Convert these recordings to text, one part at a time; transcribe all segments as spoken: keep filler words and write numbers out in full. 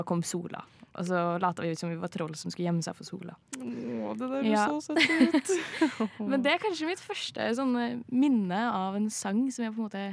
kom sola. Og så later vi ut som vi var troll som skulle gjemme seg for sola. Åh, det der Ja. er så søtt ut. Men det er kanskje mitt første sånn, minne av en sang som jeg på en måte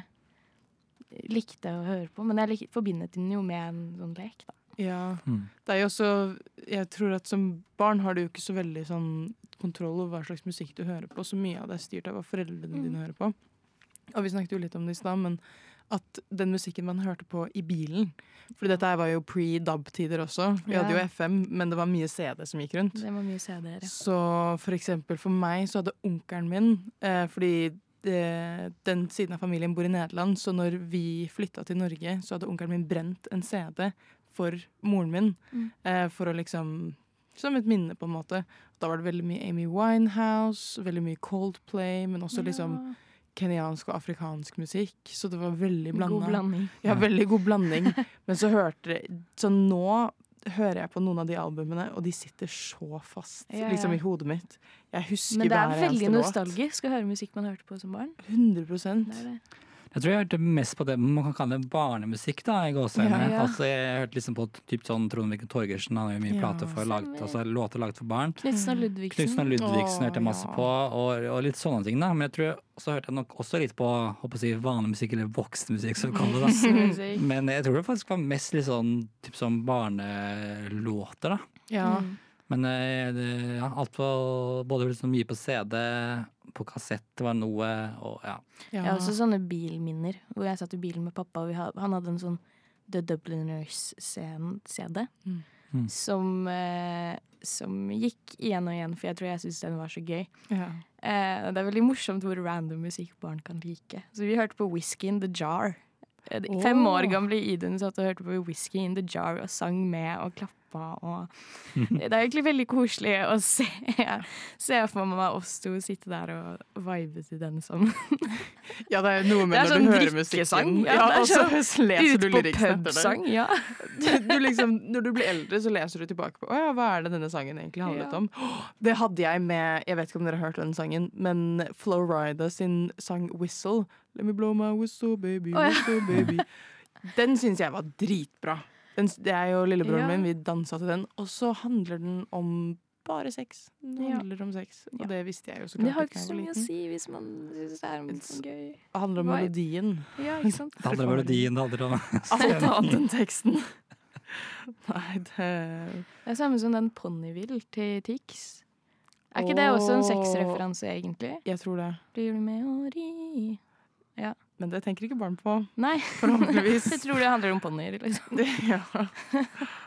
likte å høre på. Men jeg lik, forbindet den jo med en sånn lek, da. Ja, Mm. det er jo også, jeg tror at som barn har du jo ikke så veldig sånn kontroll over hva slags musikk du hører på. Så mye av det er styrt av hva foreldrene dine hører på. Og vi snakket jo litt om det i sted, men at den musikken man hørte på i bilen, for dette her var jo pre-dub-tider også, vi hadde jo Ja. F M, men det var mye C D som gikk rundt. Det var mye C D-er, ja. Så for eksempel for meg så hadde onkelen min, eh, fordi det, den siden av familien bor i Nederland, så når vi flyttet til Norge, så hadde onkelen min brent en C D for moren min, Mm. eh, for å liksom, som et minne på en måte. Da var det veldig mye Amy Winehouse, veldig mye Coldplay, men også liksom kenyansk og afrikansk musikk, så det var veldig God blandet. blanding. Ja, veldig god blanding. Men så hørte Så nå hører jeg på noen av de albumene, og de sitter så fast Ja, ja. liksom i hodet mitt. Jeg husker Men det er hver veldig eneste låt. nostalgisk å høre musikk man hørte på som barn. hundre prosent. Det er det. Jeg tror jeg hørte mest på det man kan kalle det barnemusikk, da, i gåseøyne. Ja, ja. Altså, jeg hørte liksom på typ sånn Trond-Viggo Torgersen, han har jo mye Ja, plater for laget, stemmer. altså låter laget for barn. Knutsen og Ludvigsen. Knutsen og Ludvigsen Åh, hørte jeg masse ja. på, og, og litt sånne ting, da. Men jeg tror så hørte jeg nok også litt på, håper jeg å si, vanlig musikk, eller voksenmusikk, som vi kaller det, da. Musikk. Men jeg tror det faktisk var mest litt sånn, typ sånn barnelåter, da. Ja. Mm. Men eh, det, ja, alt på, både liksom mye på C D, på kassett var noe, og ja. ja. Jeg har også sånne bilminner, hvor jeg satt i bilen med pappa, og vi ha, han hadde en sånn The Dubliners-C D, Mm. Mm. som, eh, som gikk igjen og igjen, for jeg tror jeg synes den var så gøy. Ja. Eh, det er veldig morsomt hvor random musikk barn kan like. Så vi hørte på Whiskey in the Jar. Eh, de Fem Åh. år gamle Idun satt og hørte på Whiskey in the Jar og sang med og klappa. Og det er egentlig veldig koselig å se, se for meg oss to sitte der og vibe til den sånn. ja, det er jo noe med Det er når sånn du hører drikkesang. musikken. Ja, Ja, det er og så sånn leser Ut du på lyrikken etter det. pubsang, ja. Du, du liksom, når du blir eldre, så leser du tilbake på Å ja, hva er det denne sangen egentlig handlet Ja. om? Åh, det hadde jeg med Jeg vet ikke om dere har hørt den sangen, men Flo Rida sin sang 'Whistle'. Let me blow my whistle, baby, Å, ja. whistle, baby. Den syns jeg var dritbra. Den, det er jo lillebroren Ja. min, vi dansa til den. Og så handler den om bare sex. Den Ja. handler om sex, og Ja. det visste jeg jo så Men det klart har ikke ikke da så jeg var mye å liten. si hvis man synes det er sånn gøy. Det handler om Vibe. melodien. Ja, ikke sant? Det handler om melodien, det handler om Alt annet enn teksten. Nei, det Det er samme som den Ponyville til Tix. Er ikke det også en Åh. sexreferanse, egentlig? Jeg tror det. Blir du med å ri? Ja. Men det tenker ikke barn på. Nei, Forhåpentligvis. jeg tror det handler om ponyer, liksom. Det, ja.